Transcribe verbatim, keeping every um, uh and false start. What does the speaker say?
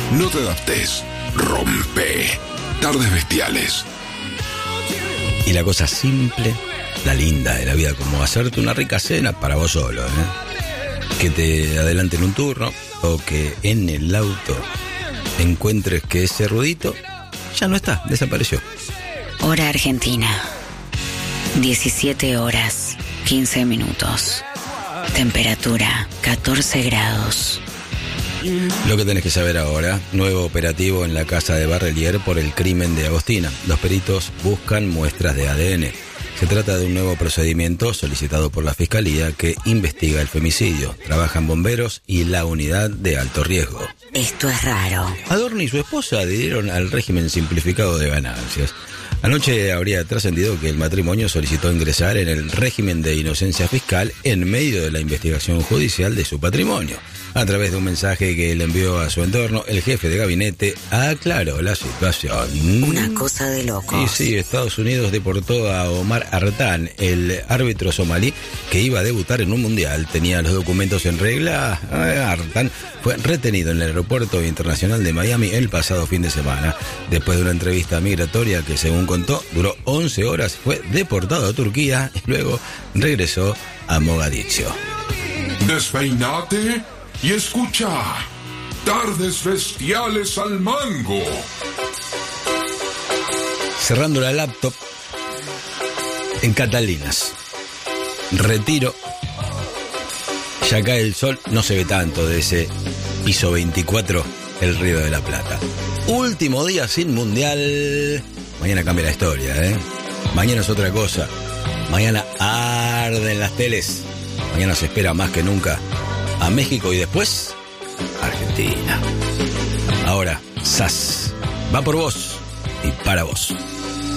No te adaptes. Rompe. Tardes Bestiales. Y la cosa simple, la linda de la vida, como hacerte una rica cena para vos solo, ¿eh? Que te adelanten un turno o que en el auto encuentres que ese ruidito ya no está, desapareció. Hora Argentina. diecisiete horas, quince minutos. Temperatura, catorce grados. Lo que tenés que saber ahora, nuevo operativo en la casa de Barrelier por el crimen de Agostina. Los peritos buscan muestras de A D N. Se trata de un nuevo procedimiento solicitado por la Fiscalía que investiga el femicidio. Trabajan bomberos y la unidad de alto riesgo. Esto es raro. Adorno y su esposa adhirieron al régimen simplificado de ganancias. Anoche habría trascendido que el matrimonio solicitó ingresar en el régimen de inocencia fiscal en medio de la investigación judicial de su patrimonio. A través de un mensaje que le envió a su entorno, el jefe de gabinete aclaró la situación. Una cosa de locos. Y sí, Estados Unidos deportó a Omar Artan, el árbitro somalí que iba a debutar en un mundial. Tenía los documentos en regla. Artan fue retenido en el aeropuerto internacional de Miami el pasado fin de semana. Después de una entrevista migratoria que, según contó, duró once horas, fue deportado a Turquía y luego regresó a Mogadiscio. Despeinate y escucha Tardes Bestiales al Mango. Cerrando la laptop en Catalinas. Retiro. Ya cae el sol, no se ve tanto de ese piso veinticuatro, el Río de la Plata. Último día sin mundial. Mañana cambia la historia, ¿eh? Mañana es otra cosa. Mañana arden las teles. Mañana se espera más que nunca a México y después Argentina. Ahora, S A S va por vos y para vos.